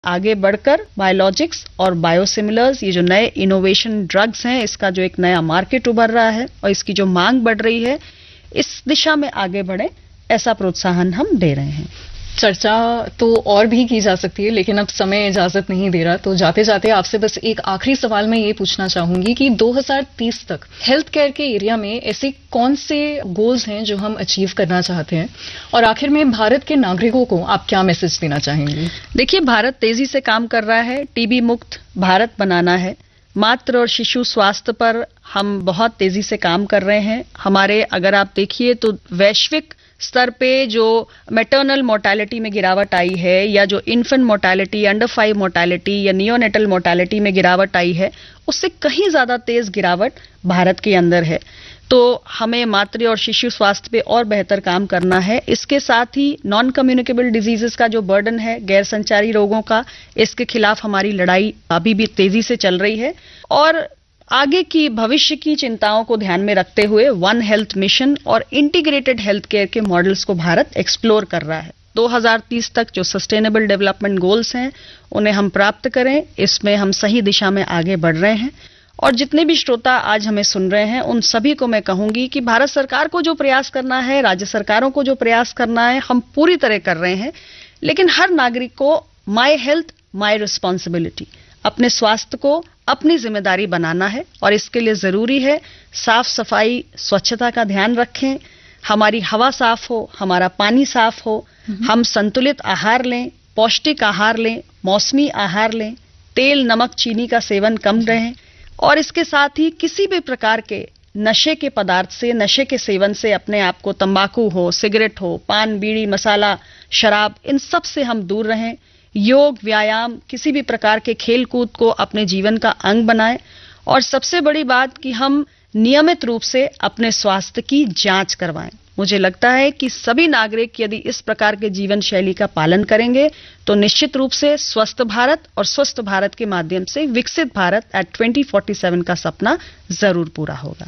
आगे बढ़कर बायोलॉजिक्स और बायोसिमिलर्स, ये जो नए इनोवेशन ड्रग्स हैं, इसका जो एक नया मार्केट उभर रहा है और इसकी जो मांग बढ़ रही है, इस दिशा में आगे बढ़े, ऐसा प्रोत्साहन हम दे रहे हैं। चर्चा तो और भी की जा सकती है, लेकिन अब समय इजाजत नहीं दे रहा, तो जाते जाते आपसे बस एक आखिरी सवाल मैं ये पूछना चाहूंगी कि 2030 तक हेल्थ केयर के एरिया में ऐसे कौन से गोल्स हैं जो हम अचीव करना चाहते हैं, और आखिर में भारत के नागरिकों को आप क्या मैसेज देना चाहेंगे? देखिए, भारत तेजी से काम कर रहा है, टीबी मुक्त भारत बनाना है। मातृ और शिशु स्वास्थ्य पर हम बहुत तेजी से काम कर रहे हैं। हमारे, अगर आप देखिए तो वैश्विक स्तर पे जो मैटरनल मोर्टेलिटी में गिरावट आई है, या जो इन्फेंट मोर्टेलिटी, अंडर 5 मोर्टेलिटी या नियोनेटल मोर्टेलिटी में गिरावट आई है, उससे कहीं ज्यादा तेज गिरावट भारत के अंदर है। तो हमें मातृ और शिशु स्वास्थ्य पे और बेहतर काम करना है। इसके साथ ही नॉन कम्युनिकेबल डिजीजेस का जो बर्डन है, गैर संचारी रोगों का, इसके खिलाफ हमारी लड़ाई अभी भी तेजी से चल रही है। और आगे की भविष्य की चिंताओं को ध्यान में रखते हुए वन हेल्थ मिशन और इंटीग्रेटेड हेल्थ केयर के मॉडल्स को भारत एक्सप्लोर कर रहा है। 2030 तक जो सस्टेनेबल डेवलपमेंट गोल्स हैं, उन्हें हम प्राप्त करें, इसमें हम सही दिशा में आगे बढ़ रहे हैं। और जितने भी श्रोता आज हमें सुन रहे हैं, उन सभी को मैं कहूंगी कि भारत सरकार को जो प्रयास करना है, राज्य सरकारों को जो प्रयास करना है, हम पूरी तरह कर रहे हैं। लेकिन हर नागरिक को माय हेल्थ माय रिस्पॉन्सिबिलिटी, अपने स्वास्थ्य को अपनी जिम्मेदारी बनाना है। और इसके लिए जरूरी है साफ सफाई, स्वच्छता का ध्यान रखें, हमारी हवा साफ हो, हमारा पानी साफ हो, हम संतुलित आहार लें, पौष्टिक आहार लें, मौसमी आहार लें, तेल, नमक, चीनी का सेवन कम रहे। और इसके साथ ही किसी भी प्रकार के नशे के पदार्थ से, नशे के सेवन से अपने आप को, तंबाकू हो, सिगरेट हो, पान, बीड़ी, मसाला, शराब, इन सब से हम दूर रहें। योग, व्यायाम, किसी भी प्रकार के खेल कूद को अपने जीवन का अंग बनाएं। और सबसे बड़ी बात कि हम नियमित रूप से अपने स्वास्थ्य की जांच करवाएं। मुझे लगता है कि सभी नागरिक यदि इस प्रकार के जीवन शैली का पालन करेंगे तो निश्चित रूप से स्वस्थ भारत और स्वस्थ भारत के माध्यम से विकसित भारत एट 2047 का सपना जरूर पूरा होगा।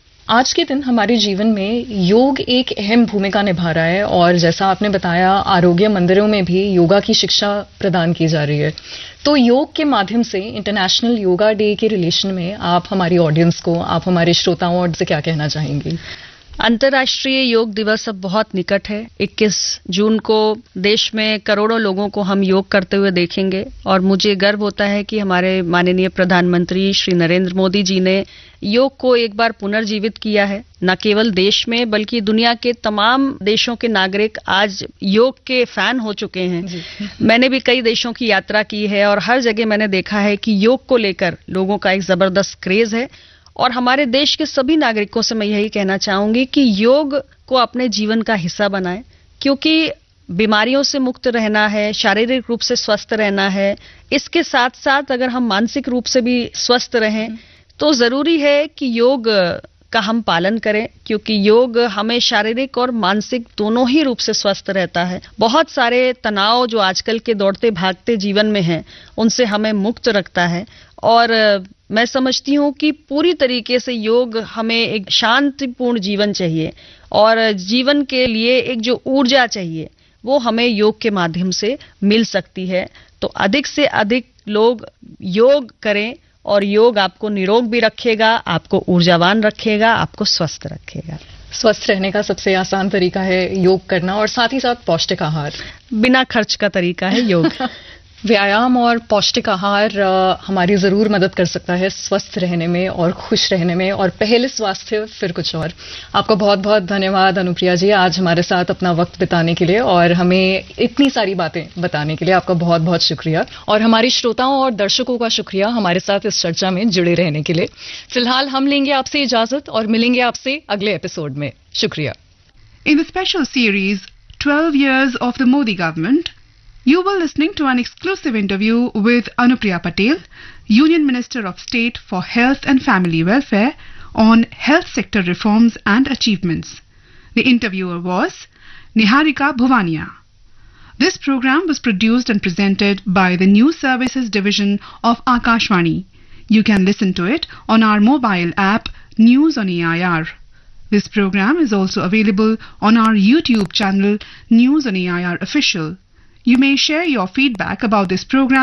आज के दिन हमारे जीवन में योग एक अहम भूमिका निभा रहा है, और जैसा आपने बताया, आरोग्य मंदिरों में भी योगा की शिक्षा प्रदान की जा रही है। तो योग के माध्यम से इंटरनेशनल योगा डे के रिलेशन में आप हमारी ऑडियंस को, आप हमारे श्रोताओं से क्या कहना चाहेंगी? अंतर्राष्ट्रीय योग दिवस अब बहुत निकट है। 21 जून को देश में करोड़ों लोगों को हम योग करते हुए देखेंगे। और मुझे गर्व होता है कि हमारे माननीय प्रधानमंत्री श्री नरेंद्र मोदी जी ने योग को एक बार पुनर्जीवित किया है। न केवल देश में बल्कि दुनिया के तमाम देशों के नागरिक आज योग के फैन हो चुके हैं। मैंने भी कई देशों की यात्रा की है और हर जगह मैंने देखा है कि योग को लेकर लोगों का एक जबरदस्त क्रेज है। और हमारे देश के सभी नागरिकों से मैं यही कहना चाहूंगी कि योग को अपने जीवन का हिस्सा बनाएं, क्योंकि बीमारियों से मुक्त रहना है, शारीरिक रूप से स्वस्थ रहना है। इसके साथ साथ अगर हम मानसिक रूप से भी स्वस्थ रहें तो जरूरी है कि योग का हम पालन करें, क्योंकि योग हमें शारीरिक और मानसिक दोनों ही रूप से स्वस्थ रहता है। बहुत सारे तनाव जो आजकल के दौड़ते भागते जीवन में हैं, उनसे हमें मुक्त रखता है। और मैं समझती हूँ कि पूरी तरीके से योग, हमें एक शांतिपूर्ण जीवन चाहिए और जीवन के लिए एक जो ऊर्जा चाहिए वो हमें योग के माध्यम से मिल सकती है। तो अधिक से अधिक लोग योग करें और योग आपको निरोग भी रखेगा, आपको ऊर्जावान रखेगा, आपको स्वस्थ रखेगा। स्वस्थ रहने का सबसे आसान तरीका है योग करना, और साथ ही साथ पौष्टिक आहार, बिना खर्च का तरीका है योग। व्यायाम और पौष्टिक आहार हमारी जरूर मदद कर सकता है स्वस्थ रहने में और खुश रहने में, और पहले स्वास्थ्य फिर कुछ और। आपका बहुत बहुत धन्यवाद अनुप्रिया जी, आज हमारे साथ अपना वक्त बिताने के लिए और हमें इतनी सारी बातें बताने के लिए आपका बहुत बहुत शुक्रिया। और हमारे श्रोताओं और दर्शकों का शुक्रिया हमारे साथ इस चर्चा में जुड़े रहने के लिए। फिलहाल हम लेंगे आपसे इजाजत और मिलेंगे आपसे अगले एपिसोड में। शुक्रिया। In the special series 12 years of the Modi government, you were listening to an exclusive interview with Anupriya Patel, Union Minister of State for Health and Family Welfare, on health sector reforms and achievements. The interviewer was Niharika Bhuvania. This program was produced and presented by the News Services Division of Akashvani. You can listen to it on our mobile app News on AIR. This program is also available on our YouTube channel News on AIR Official. You may share your feedback about this program